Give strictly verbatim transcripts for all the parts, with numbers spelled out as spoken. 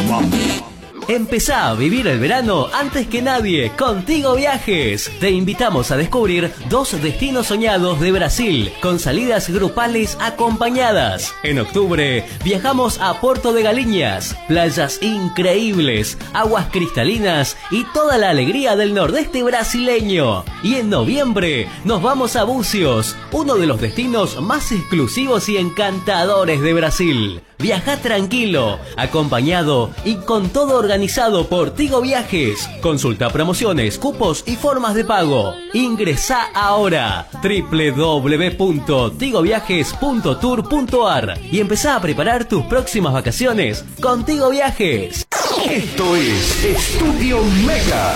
Empezá a vivir el verano antes que nadie con Tigo Viajes. Te invitamos a descubrir dos destinos soñados de Brasil con salidas grupales acompañadas. En octubre viajamos a Porto de Galinhas, playas increíbles, aguas cristalinas y toda la alegría del nordeste brasileño. Y en noviembre nos vamos a Búzios, uno de los destinos más exclusivos y encantadores de Brasil. Viaja tranquilo, acompañado y con todo organizado por Tigo Viajes. Consulta promociones, cupos y formas de pago. Ingresá ahora doble u doble u doble u punto tigo viajes punto tour punto a r y empezá a preparar tus próximas vacaciones con Tigo Viajes. Esto es Estudio Mega.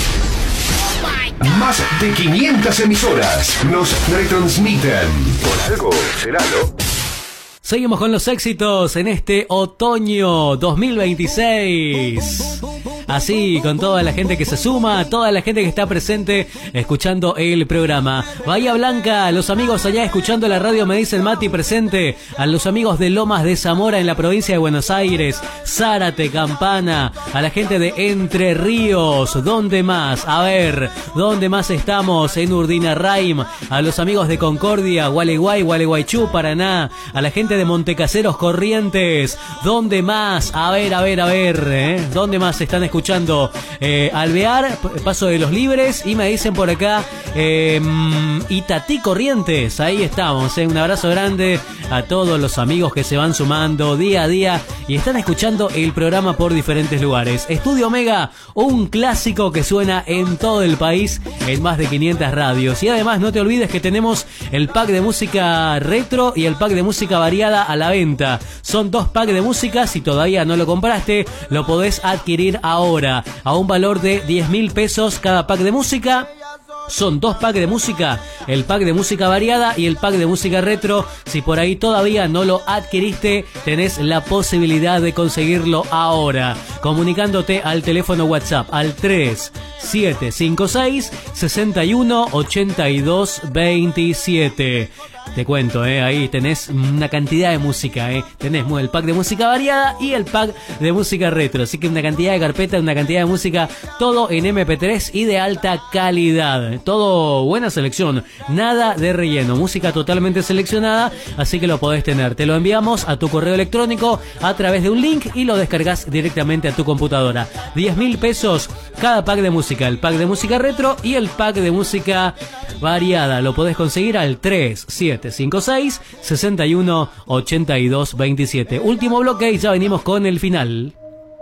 Más de quinientas emisoras nos retransmiten. Por algo será, ¿no? Seguimos con los éxitos en este otoño dos mil veintiséis. Así, con toda la gente que se suma, toda la gente que está presente escuchando el programa. Bahía Blanca, los amigos allá escuchando la radio me dicen Mati presente. A los amigos de Lomas de Zamora en la provincia de Buenos Aires, Zárate, Campana, a la gente de Entre Ríos, ¿dónde más? A ver, ¿dónde más estamos? En Urdinarraim, a los amigos de Concordia, Gualeguay, Gualeguaychú, Paraná, a la gente de Montecaseros, Corrientes, ¿dónde más? A ver, a ver, a ver, ¿eh? ¿Dónde más están escuchando? Escuchando eh, Alvear, Paso de los Libres, y me dicen por acá eh, Itatí, Corrientes. Ahí estamos, eh. Un abrazo grande a todos los amigos que se van sumando día a día y están escuchando el programa por diferentes lugares. Estudio Mega, un clásico que suena en todo el país en más de quinientas radios. Y además no te olvides que tenemos el pack de música retro y el pack de música variada a la venta. Son dos packs de música. Si todavía no lo compraste, lo podés adquirir ahora Ahora, a un valor de diez mil pesos cada pack de música. Son dos packs de música, el pack de música variada y el pack de música retro. Si por ahí todavía no lo adquiriste, tenés la posibilidad de conseguirlo ahora, comunicándote al teléfono WhatsApp al tres siete cinco seis, seis uno ocho dos dos siete. Te cuento, eh, ahí tenés una cantidad de música, eh. Tenés el pack de música variada y el pack de música retro. Así que una cantidad de carpetas, una cantidad de música, todo en eme pe tres y de alta calidad. Todo buena selección, nada de relleno, música totalmente seleccionada, así que lo podés tener. Te lo enviamos a tu correo electrónico a través de un link y lo descargas directamente a tu computadora. diez mil pesos cada pack de música, el pack de música retro y el pack de música variada. Lo podés conseguir al tres siete cinco seis, seis uno ocho dos dos siete. Último bloque y ya venimos con el final.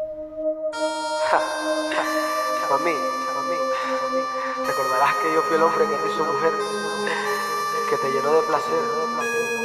Mami, mami, recordarás que yo fui el hombre que te hizo mujer, que te llenó de placer.